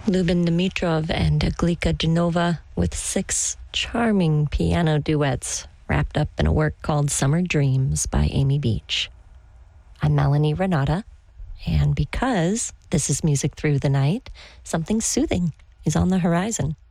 Lubin Dimitrov and Glika Genova with 6 charming piano duets wrapped up in a work called Summer Dreams by Amy Beach. I'm Melanie Renata, and because this is Music Through the Night, something soothing is on the horizon.